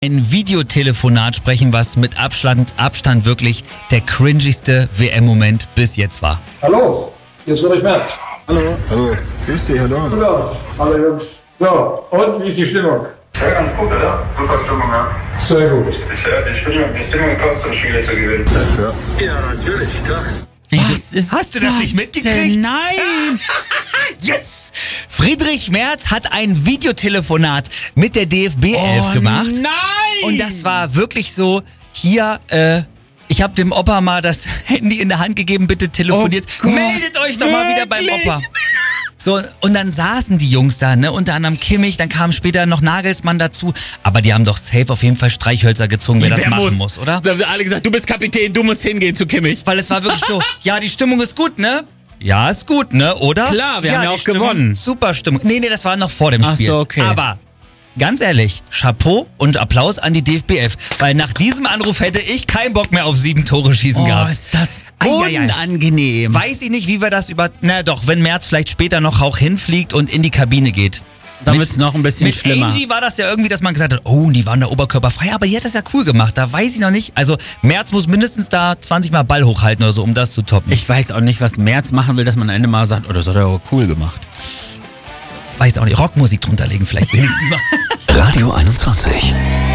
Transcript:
Ein Videotelefonat sprechen, was mit Abstand wirklich der cringigste WM-Moment bis jetzt war. Hallo, hier ist Friedrich Merz. Hallo. Hallo. Grüß dich, hallo. Gut aus. Hallo Jungs. So, und wie ist die Stimmung? Ja, ganz gut, oder? Super Stimmung, ja. Sehr gut. Die Stimmung passt, um Spiele zu gewinnen. Ja, natürlich, klar. Hast du das nicht mitgekriegt? Nein! Yes! Friedrich Merz hat ein Videotelefonat mit der DFB 11 gemacht. Nein! Und das war wirklich so, hier, ich habe dem Opa mal das Handy in der Hand gegeben, bitte telefoniert. Oh Gott, Meldet euch doch mal wieder beim wirklich? Opa. So, und dann saßen die Jungs da, ne, unter anderem Kimmich, dann kam später noch Nagelsmann dazu, aber die haben doch safe auf jeden Fall Streichhölzer gezogen, wer das machen muss, oder? Da haben alle gesagt, du bist Kapitän, du musst hingehen zu Kimmich. Weil es war wirklich so, ja, die Stimmung ist gut, ne? Ja, ist gut, ne, oder? Klar, wir haben ja die auch Stimmung, gewonnen. Super Stimmung. Nee, das war noch vor dem Ach Spiel. so, okay. Aber ganz ehrlich, Chapeau und Applaus an die DFB 11, weil nach diesem Anruf hätte ich keinen Bock mehr auf 7 Tore schießen Oh, gehabt. ist das Eieiei. unangenehm. Weiß ich nicht, wie wir das na doch, wenn Merz vielleicht später noch auch hinfliegt und in die Kabine geht. Dann wird's noch ein bisschen Mit schlimmer. Angie war das ja irgendwie, dass man gesagt hat, oh, und die waren da oberkörperfrei, aber die hat das ja cool gemacht, da weiß ich noch nicht. Also Merz muss mindestens da 20 Mal Ball hochhalten oder so, um das zu toppen. Ich weiß auch nicht, was Merz machen will, dass man am Ende mal sagt, oh, das hat er aber cool gemacht. weiß auch nicht, Rockmusik drunter legen vielleicht wenigstens mal. Radio 21.